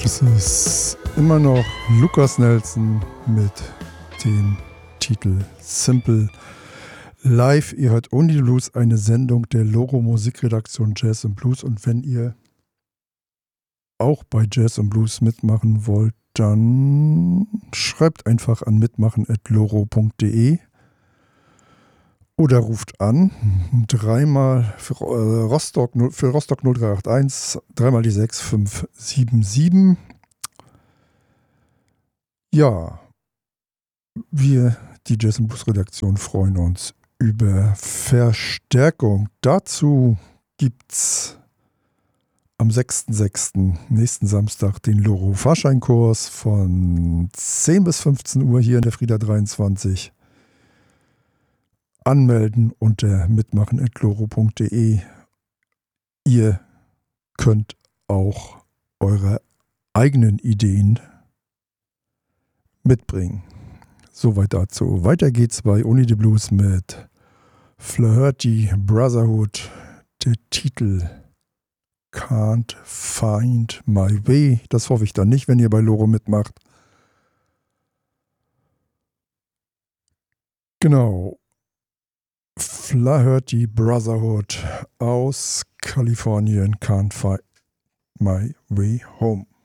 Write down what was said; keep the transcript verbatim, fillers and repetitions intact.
Das ist immer noch Lukas Nelson mit dem Titel Simple Live. Ihr hört Only the Blues, eine Sendung der Loro Musikredaktion Jazz und Blues. Und wenn ihr auch bei Jazz und Blues mitmachen wollt, dann schreibt einfach an mitmachen at loro punkt de oder ruft an, dreimal für äh, Rostock, für Rostock null drei acht eins, dreimal die sechs fünf sieben sieben. Ja, wir, die Jazz und Blues Redaktion, freuen uns über Verstärkung. Dazu gibt's am sechsten sechsten nächsten Samstag den Loro Fahrscheinkurs von zehn bis fünfzehn Uhr hier in der Frieda dreiundzwanzig. Anmelden unter mitmachen at loro punkt de. Ihr könnt auch eure eigenen Ideen mitbringen. Soweit dazu. Weiter geht's bei Only the Blues mit Flaherty Brotherhood. Der Titel Can't Find My Way. Das hoffe ich dann nicht, wenn ihr bei Loro mitmacht. Genau. Flaherty Brotherhood aus Kalifornien, Can't Find My Way Home.